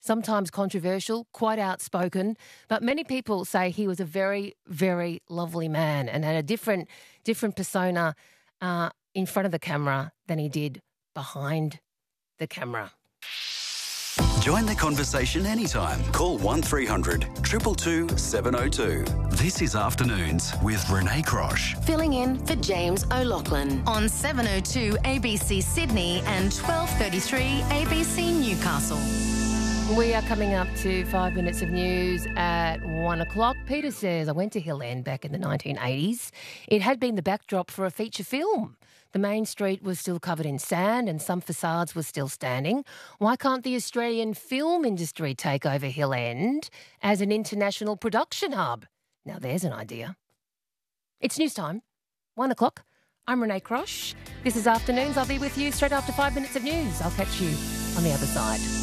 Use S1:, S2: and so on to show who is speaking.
S1: sometimes controversial, quite outspoken, but many people say he was a very, very lovely man and had a different persona in front of the camera than he did behind the camera.
S2: Join the conversation anytime. Call 1300 222 702. This is Afternoons with Renee Crosh.
S3: Filling in for James O'Loughlin on 702 ABC Sydney and 1233 ABC Newcastle.
S1: We are coming up to 5 minutes of news at 1 o'clock. Peter says, I went to Hill End back in the 1980s. It had been the backdrop for a feature film. The main street was still covered in sand and some facades were still standing. Why can't the Australian film industry take over Hill End as an international production hub? Now there's an idea. It's news time, 1 o'clock. I'm Renee Crosh. This is Afternoons. I'll be with you straight after 5 minutes of news. I'll catch you on the other side.